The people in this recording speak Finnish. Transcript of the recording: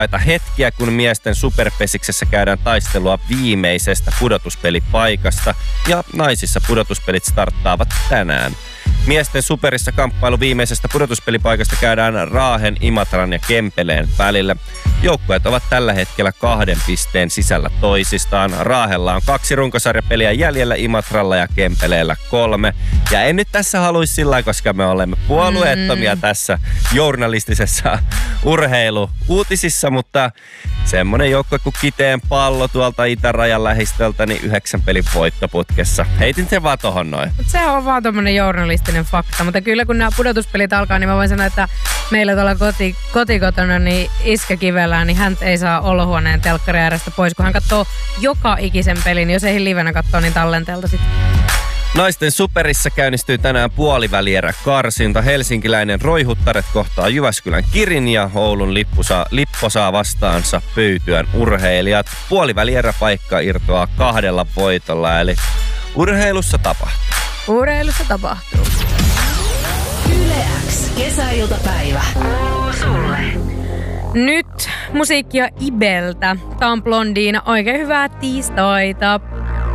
hetkiä, kun miesten superpesiksessä käydään taistelua viimeisestä pudotuspelipaikasta ja naisissa pudotuspelit starttaavat tänään. Miesten superissa kamppailu viimeisestä pudotuspelipaikasta käydään Raahen, Imatran ja Kempeleen välillä. Joukkueet ovat tällä hetkellä 2 pisteen sisällä toisistaan. Raahella on 2 runkosarjapeliä jäljellä, Imatralla ja Kempeleellä 3. Ja en nyt tässä haluaisi sillä, koska me olemme puolueettomia tässä journalistisessa urheilu-uutisissa, mutta semmonen joukkue kuin Kiteen Pallo tuolta itärajan lähistöltä, niin 9 pelin voittoputkessa. Heitin sen vaan tohon noin. Se on vaan tommonen journalistinen fakta, mutta kyllä kun nämä pudotuspelit alkaa, niin mä voin sanoa, että meillä tuolla kotikotona niin iskä kivellään, niin hän ei saa olohuoneen telkkarin äärestä pois, kun hän katsoo joka ikisen pelin. Jos ei livenä katsoo, niin tallenteelta sitten. Naisten superissa käynnistyy tänään puolivälierä karsinta. Helsinkiläinen Roihuttaret kohtaa Jyväskylän Kirin ja Oulun Lippo saa vastaansa Pöytyän urheilijat. Puolivälierä paikka irtoaa 2 voitolla, eli urheilussa tapahtuu. Urheilussa tapahtuu. Yle X kesäiltapäivä. Kuuluu sulle. Nyt musiikkia Ibeltä. Tää on Blondiina. Oikein hyvää tiistaita.